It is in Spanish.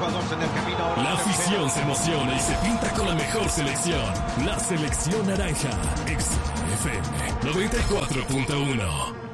La afición se emociona y se pinta con la mejor selección. La selección naranja. XFM 94.1.